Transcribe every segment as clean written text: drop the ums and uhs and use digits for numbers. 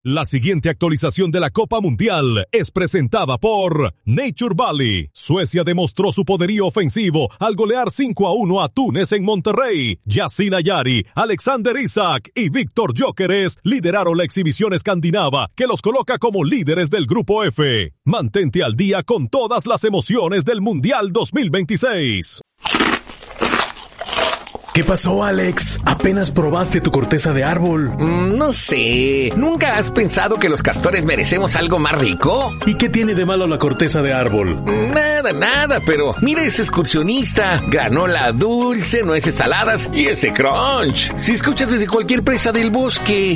La siguiente actualización de la Copa Mundial es presentada por Nature Valley. Suecia demostró su poderío ofensivo al golear 5-1 a Túnez en Monterrey. Yasin Ayari, Alexander Isak y Víctor Gyökeres lideraron la exhibición escandinava que los coloca como líderes del Grupo F. Mantente al día con todas las emociones del Mundial 2026. ¿Qué pasó, Alex? ¿Apenas probaste tu corteza de árbol? No sé. ¿Nunca has pensado que los castores merecemos algo más rico? ¿Y qué tiene de malo la corteza de árbol? Nada, pero mira ese excursionista. Granola dulce, nueces saladas y ese crunch. Si escuchas desde cualquier presa del bosque.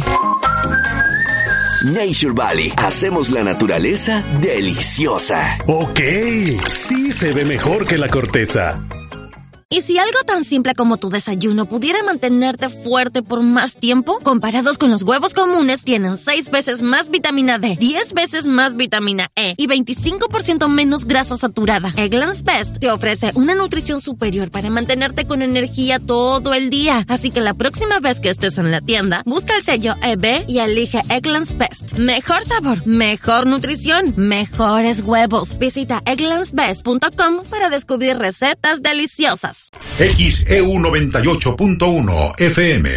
Nature Valley. Hacemos la naturaleza deliciosa. Ok, sí se ve mejor que la corteza. ¿Y si algo tan simple como tu desayuno pudiera mantenerte fuerte por más tiempo? Comparados con los huevos comunes, tienen 6 veces más vitamina D, 10 veces más vitamina E y 25% menos grasa saturada. Eggland's Best te ofrece una nutrición superior para mantenerte con energía todo el día. Así que la próxima vez que estés en la tienda, busca el sello EB y elige Eggland's Best. Mejor sabor, mejor nutrición, mejores huevos. Visita egglandsbest.com para descubrir recetas deliciosas. XEU 98.1 FM.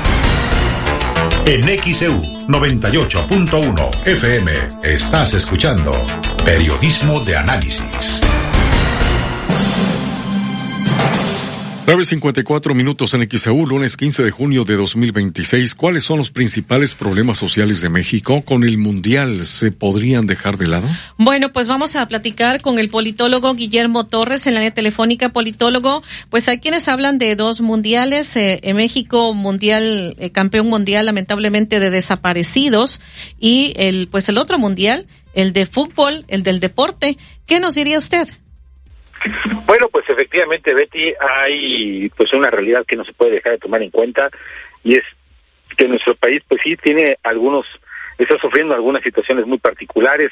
En XEU 98.1 FM estás escuchando Periodismo de Análisis. 9:54 en XEU, lunes 15 de junio de 2026. ¿Cuáles son los principales problemas sociales de México? ¿Con el Mundial se podrían dejar de lado? Bueno, pues vamos a platicar con el politólogo Guillermo Torres en la línea telefónica. Politólogo, pues hay quienes hablan de 2 mundiales, en México mundial, campeón mundial lamentablemente de desaparecidos, y el otro mundial, el de fútbol, el del deporte. ¿Qué nos diría usted? Bueno, pues efectivamente, Betty, hay pues una realidad que no se puede dejar de tomar en cuenta, y es que nuestro país pues sí está sufriendo algunas situaciones muy particulares.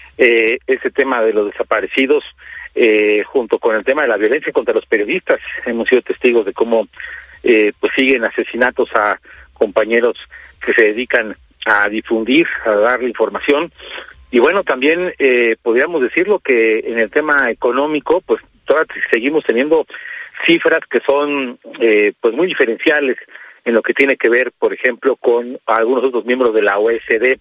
Ese tema de los desaparecidos, junto con el tema de la violencia contra los periodistas, hemos sido testigos de cómo pues siguen asesinatos a compañeros que se dedican a difundir, a darle información. Y bueno, también podríamos decirlo que en el tema económico, pues todavía seguimos teniendo cifras que son pues muy diferenciales en lo que tiene que ver, por ejemplo, con algunos otros miembros de la OECD.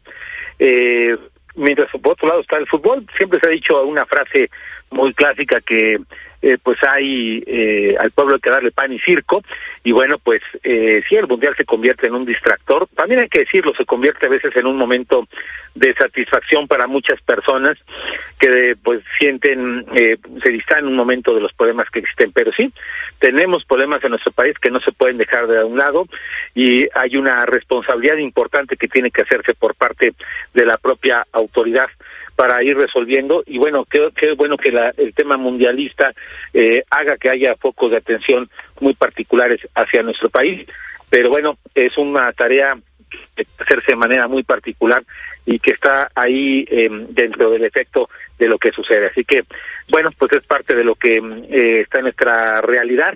Mientras por otro lado está el fútbol, siempre se ha dicho una frase muy clásica que pues hay al pueblo hay que darle pan y circo, y bueno, pues si el mundial se convierte en un distractor, también hay que decirlo, se convierte a veces en un momento de satisfacción para muchas personas que pues sienten, se distraen un momento de los problemas que existen, pero sí, tenemos problemas en nuestro país que no se pueden dejar de un lado, y hay una responsabilidad importante que tiene que hacerse por parte de la propia autoridad para ir resolviendo. Y bueno, qué bueno que el tema mundialista haga que haya focos de atención muy particulares hacia nuestro país, pero bueno, es una tarea que hacerse de manera muy particular y que está ahí dentro del efecto de lo que sucede. Así que, bueno, pues es parte de lo que está en nuestra realidad.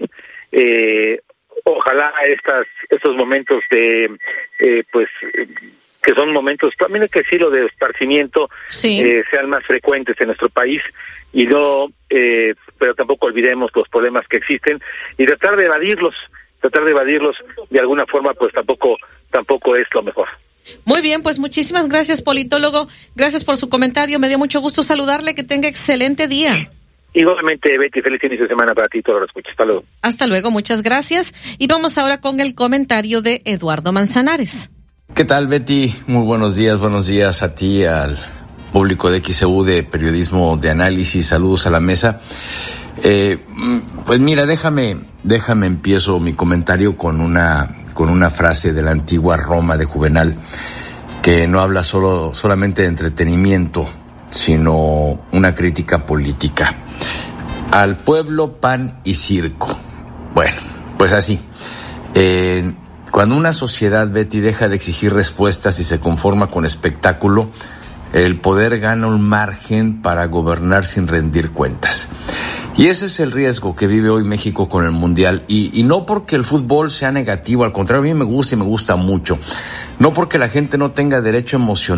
Ojalá estos momentos de que son momentos, también hay que decirlo, de esparcimiento, sí, sean más frecuentes en nuestro país, y no, pero tampoco olvidemos los problemas que existen, y tratar de evadirlos de alguna forma, pues tampoco es lo mejor. Muy bien, pues muchísimas gracias, politólogo, gracias por su comentario, me dio mucho gusto saludarle, que tenga excelente día. Igualmente, Betty, feliz inicio de semana para ti, todo lo escuchas. Hasta luego. Hasta luego, muchas gracias, y vamos ahora con el comentario de Eduardo Manzanares. ¿Qué tal, Betty? Muy buenos días a ti, al público de XEU de Periodismo de Análisis, saludos a la mesa. Pues mira, déjame empiezo mi comentario con una frase de la antigua Roma de Juvenal, que no habla solamente de entretenimiento, sino una crítica política. Al pueblo, pan y circo. Bueno, pues así. Cuando una sociedad, Betty, deja de exigir respuestas y se conforma con espectáculo, el poder gana un margen para gobernar sin rendir cuentas. Y ese es el riesgo que vive hoy México con el Mundial. Y no porque el fútbol sea negativo, al contrario, a mí me gusta y me gusta mucho. No porque la gente no tenga derecho emocional